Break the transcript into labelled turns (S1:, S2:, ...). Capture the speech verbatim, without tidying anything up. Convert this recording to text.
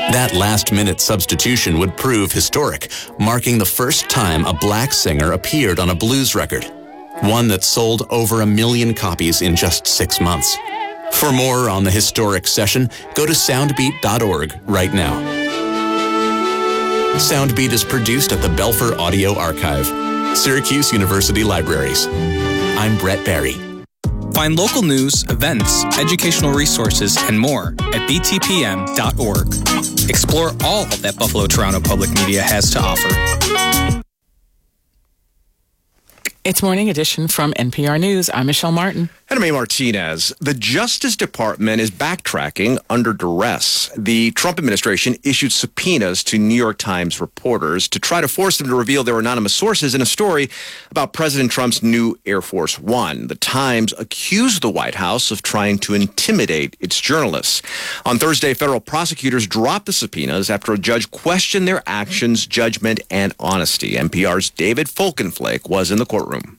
S1: That last-minute substitution would prove historic, marking the first time a black singer appeared on a blues record, one that sold over a million copies in just six months. For more on the historic session, go to soundbeat dot org right now. Soundbeat is produced at the Belfer Audio Archive, Syracuse University Libraries. I'm Brett Barry.
S2: Find local news, events, educational resources, and more at b t p m dot org. Explore all that Buffalo Toronto Public Media has to offer.
S3: It's Morning Edition from N P R News. I'm Michelle Martin.
S4: And I'm A. Martinez. The Justice Department is backtracking under duress. The Trump administration issued subpoenas to New York Times reporters to try to force them to reveal their anonymous sources in a story about President Trump's new Air Force One. The Times accused the White House of trying to intimidate its journalists. On Thursday, federal prosecutors dropped the subpoenas after a judge questioned their actions, judgment, and honesty. N P R's David Folkenflake was in the courtroom.